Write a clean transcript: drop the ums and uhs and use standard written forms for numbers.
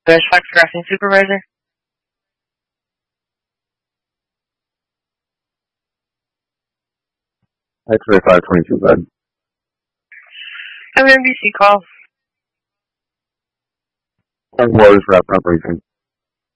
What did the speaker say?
There's Fox Crossing Supervisor. X-ray 522, bud. I'm an NBC call. Waters wrapping up briefing.